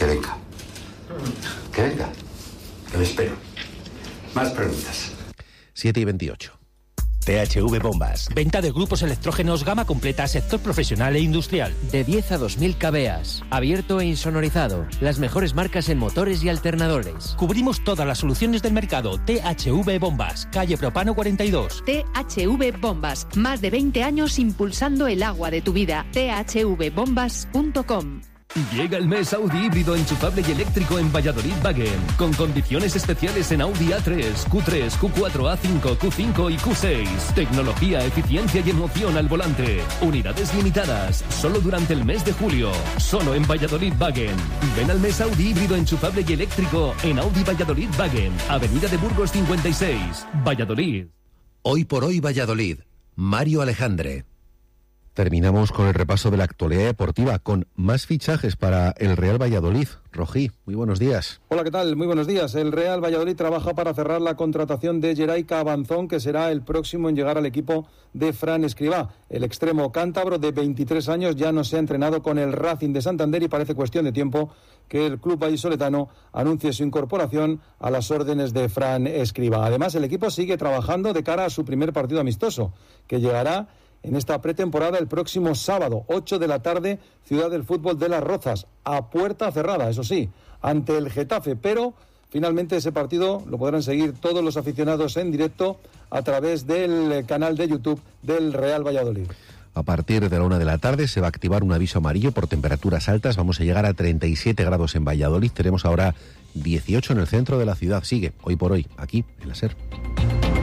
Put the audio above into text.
venga. Que venga. Que me espero. Más preguntas. 7:28. THV Bombas. Venta de grupos electrógenos gama completa, sector profesional e industrial. De 10 a 2000 kVA. Abierto e insonorizado. Las mejores marcas en motores y alternadores. Cubrimos todas las soluciones del mercado. THV Bombas. Calle Propano 42. THV Bombas. Más de 20 años impulsando el agua de tu vida. thvbombas.com. Llega el mes Audi híbrido enchufable y eléctrico en Valladolid Wagen, con condiciones especiales en Audi A3, Q3, Q4, A5, Q5 y Q6. Tecnología, eficiencia y emoción al volante. Unidades limitadas, solo durante el mes de julio. Solo en Valladolid Wagen. Ven al mes Audi híbrido enchufable y eléctrico en Audi Valladolid Wagen, Avenida de Burgos 56, Valladolid. Hoy por hoy Valladolid. Mario Alejandre. Terminamos con el repaso de la actualidad deportiva, con más fichajes para el Real Valladolid. Rojí, muy buenos días. Hola, ¿qué tal? Muy buenos días. El Real Valladolid trabaja para cerrar la contratación de Geray Cabanzón, que será el próximo en llegar al equipo de Fran Escribá. El extremo cántabro de 23 años ya no se ha entrenado con el Racing de Santander y parece cuestión de tiempo que el club vallisoletano anuncie su incorporación a las órdenes de Fran Escribá. Además, el equipo sigue trabajando de cara a su primer partido amistoso, que llegará en esta pretemporada el próximo sábado, 8 de la tarde, Ciudad del Fútbol de Las Rozas, a puerta cerrada, eso sí, ante el Getafe, pero finalmente ese partido lo podrán seguir todos los aficionados en directo a través del canal de YouTube del Real Valladolid. A partir de la 1 de la tarde se va a activar un aviso amarillo por temperaturas altas. Vamos a llegar a 37 grados en Valladolid. Tenemos ahora 18 en el centro de la ciudad. Sigue, hoy por hoy, aquí, en la SER.